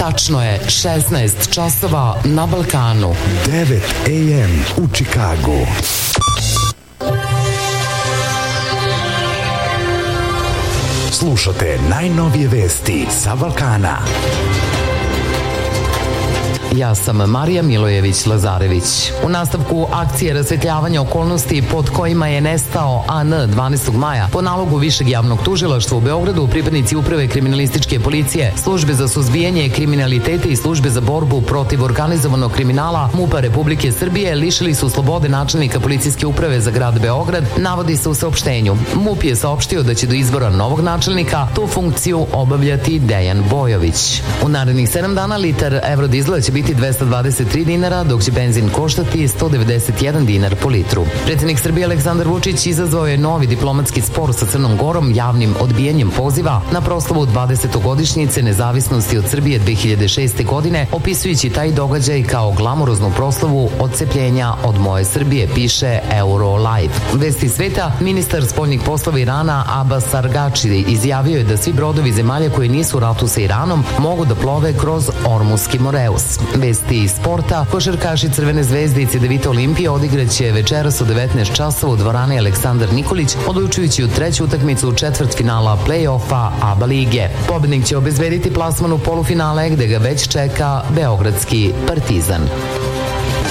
Tačno je 16 časova na Balkanu. 9 AM u Čikagu. Slušate najnovije vesti sa Balkana. Ja sam Marija Milojević-Lazarević. U nastavku akcije rasvetljavanja okolnosti pod kojima je nestao AN 12. maja po nalogu Višeg javnog tužilaštva u Beogradu, pripadnici Uprave kriminalističke policije, Službe za suzbijanje kriminaliteta i Službe za borbu protiv organizovanog kriminala MUP-a Republike Srbije lišili su slobode načelnika policijske uprave za grad Beograd, navodi se u saopštenju. MUP je saopštio da će do izbora novog načelnika tu funkciju obavljati Dejan Bojović. U narednih 7 dana litar evrodizela će biti 223 dinara, dok će benzin koštati 191 dinar po litru. Predsjednik Srbije Aleksandar Vučić izazvao je novi diplomatski spor sa Crnom Gorom javnim odbijanjem poziva na proslavu 20-godišnjice nezavisnosti od Srbije 2006. godine, opisujući taj događaj kao glamuroznu proslavu odcepljenja od moje Srbije, piše Eurolive. Vesti sveta, ministar spoljnih poslova Irana Abbas Argači izjavio je da svi brodovi zemalja koji nisu u ratu sa Iranom mogu da plove kroz Ormuski Moreus. Vesti iz sporta, košarkaši Crvene zvezde i Cedevita Olimpije odigraće večeras u 19 časova u dvorani Aleksandar Nikolić, odlučujući u treću utakmicu četvrtfinala play-offa ABA lige. Pobednik će obezbediti plasman u polufinale, gde ga već čeka beogradski Partizan.